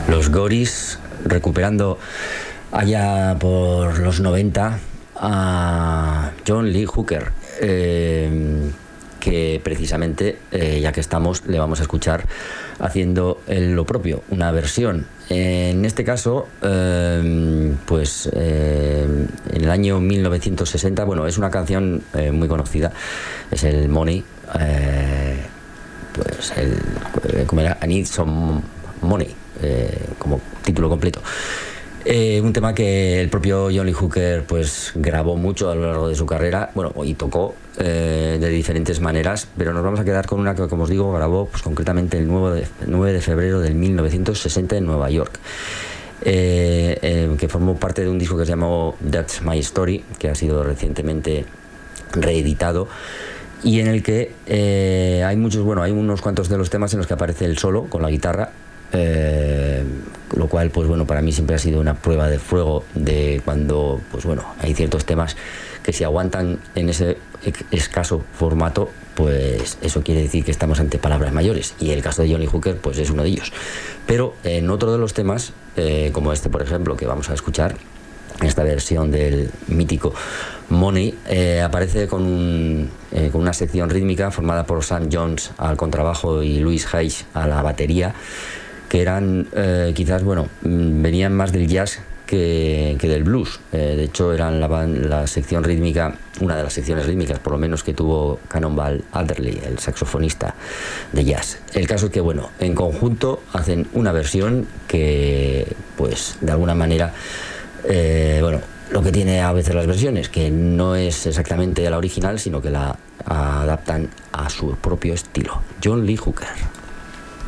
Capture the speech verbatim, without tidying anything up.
Los Goris recuperando allá por los noventa a John Lee Hooker, eh, que precisamente, eh, ya que estamos, le vamos a escuchar haciendo el, lo propio, una versión. En este caso, eh, pues eh, en el año mil novecientos sesenta, bueno, es una canción eh, muy conocida, es el Money, eh, pues el, ¿cómo era? I Need Some Money, eh, como título completo. Eh, un tema que el propio John Lee Hooker pues grabó mucho a lo largo de su carrera, bueno, y tocó eh, de diferentes maneras, pero nos vamos a quedar con una que, como os digo, grabó pues concretamente el nueve de febrero del mil novecientos sesenta en Nueva York, eh, eh, que formó parte de un disco que se llamó That's My Story, que ha sido recientemente reeditado, y en el que eh, hay muchos, bueno, hay unos cuantos de los temas en los que aparece el solo con la guitarra. Eh, lo cual, pues bueno, para mí siempre ha sido una prueba de fuego de cuando, pues bueno, hay ciertos temas que si aguantan en ese escaso formato, pues eso quiere decir que estamos ante palabras mayores, y el caso de John Lee Hooker pues es uno de ellos. Pero en otro de los temas, eh, como este por ejemplo que vamos a escuchar, esta versión del mítico Money, eh, aparece con, un, eh, con una sección rítmica formada por Sam Jones al contrabajo y Louis Hayes a la batería, que eran eh, quizás, bueno, venían más del jazz que, que del blues. Eh, de hecho, eran la, la sección rítmica, una de las secciones rítmicas, por lo menos, que tuvo Cannonball Adderley, el saxofonista de jazz. El caso es que, bueno, en conjunto hacen una versión que, pues, de alguna manera, eh, bueno, lo que tiene a veces las versiones, que no es exactamente la original, sino que la adaptan a su propio estilo. John Lee Hooker.